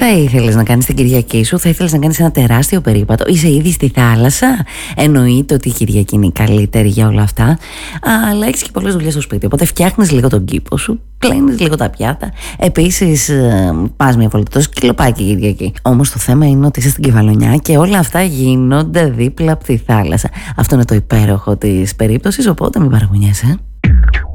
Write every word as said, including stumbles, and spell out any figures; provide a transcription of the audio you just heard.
θα ήθελες να κάνεις την Κυριακή σου? Θα ήθελες να κάνεις ένα τεράστιο περίπατο? Είσαι ήδη στη θάλασσα? Εννοείται ότι η Κυριακή είναι η καλύτερη για όλα αυτά. Αλλά έχεις και πολλές δουλειές στο σπίτι. Οπότε φτιάχνεις λίγο τον κήπο σου, πλένεις λίγο τα πιάτα. Επίσης, πας μια βόλτα το σκυλοπάκι Κυριακή. Όμως το θέμα είναι ότι είσαι στην Κεφαλονιά και όλα αυτά γίνονται δίπλα από τη θάλασσα. Αυτό είναι το υπέροχο της περίπτωσης, οπότε μην παραγωνιέσαι.